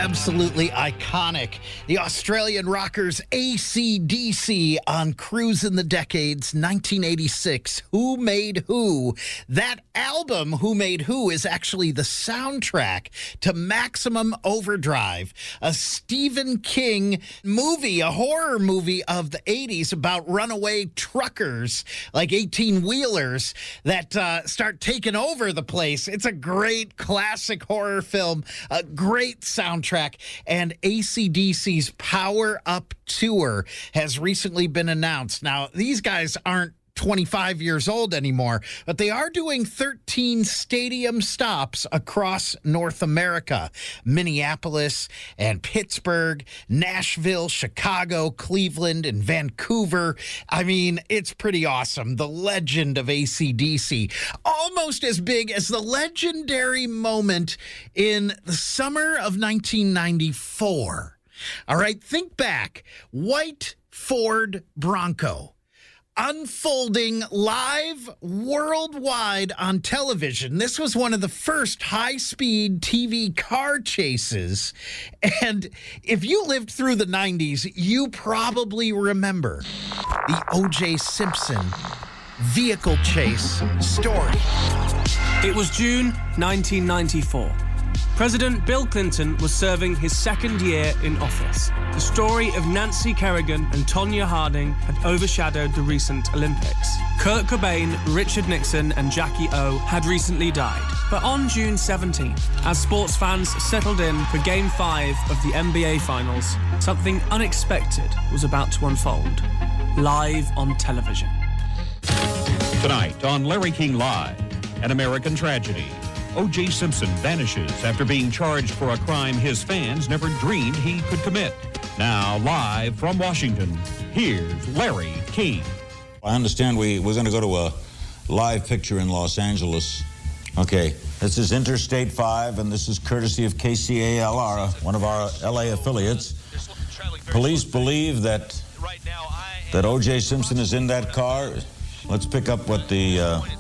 absolutely iconic. The Australian rockers AC/DC on Cruising the Decades, 1986. Who Made Who? That album, Who Made Who, is actually the soundtrack to Maximum Overdrive, a Stephen King movie, a horror movie of the 80s about runaway truckers, like 18-wheelers, that start taking over the place. It's a great classic horror film, a great soundtrack, and AC/DC's Power Up Tour has recently been announced. Now, these guys aren't 25 years old anymore, but they are doing 13 stadium stops across North America. Minneapolis and Pittsburgh, Nashville, Chicago, Cleveland, and Vancouver. I mean, it's pretty awesome. The legend of AC/DC, almost as big as the legendary moment in the summer of 1994. All right, think back. White Ford Bronco, unfolding live worldwide on television. This was one of the first high-speed TV car chases. And if you lived through the 90s, you probably remember the O.J. Simpson vehicle chase story. It was June 1994. President Bill Clinton was serving his second year in office. The story of Nancy Kerrigan and Tonya Harding had overshadowed the recent Olympics. Kurt Cobain, Richard Nixon and Jackie O had recently died. But on June 17th, as sports fans settled in for Game 5 of the NBA Finals, something unexpected was about to unfold, live on television. Tonight on Larry King Live, an American tragedy. O.J. Simpson vanishes after being charged for a crime his fans never dreamed he could commit. Now, live from Washington, here's Larry King. I understand we're going to go to a live picture in Los Angeles. Okay, this is Interstate 5, and this is courtesy of KCALR, one of our L.A. affiliates. Police believe that O.J. Simpson is in that car. Let's pick up what the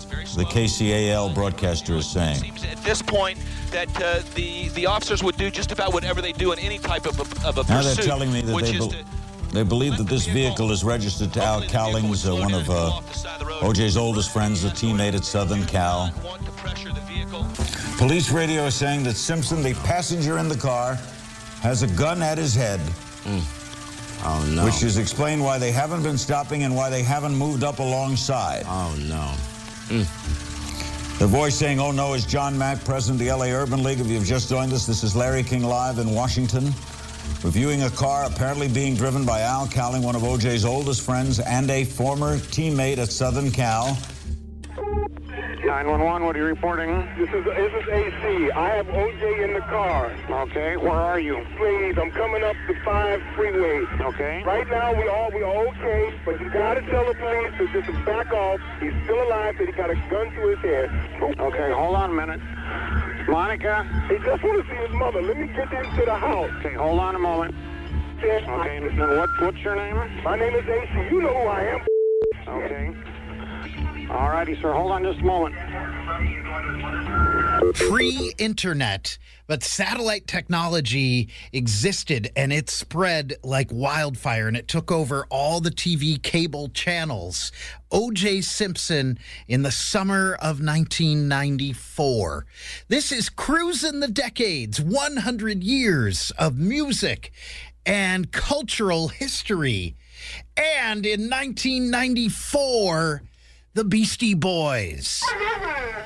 KCAL broadcaster is saying. Seems at this point that the officers would do just about whatever they do in any type of a pursuit. Now they're telling me that they believe that this vehicle is registered to Al Cowlings, one of O.J.'s oldest friends, a teammate at Southern Cal. Police radio is saying that Simpson, the passenger in the car, has a gun at his head. Oh, no. Which is explained why they haven't been stopping and why they haven't moved up alongside. Oh, no. The voice saying, oh, no, is John Mack, president of the L.A. Urban League. If you've just joined us, this is Larry King Live in Washington, reviewing a car apparently being driven by Al Cowling, one of O.J.'s oldest friends and a former teammate at Southern Cal. 911, what are you reporting? This is AC. I have OJ in the car. Okay, where are you? Please, I'm coming up the 5 freeway. Okay. Right now, we are okay, but you gotta tell the police to just back off. He's still alive, but he got a gun to his head. Okay, hold on a minute. Monica? He just want to see his mother. Let me get into the house. Okay, hold on a moment. Okay, now what's your name? My name is AC. You know who I am. Okay. All righty, sir. Hold on just a moment. Pre-internet, but satellite technology existed, and it spread like wildfire, and it took over all the TV cable channels. O.J. Simpson in the summer of 1994. This is Cruising the Decades, 100 years of music and cultural history. And in 1994... the Beastie Boys.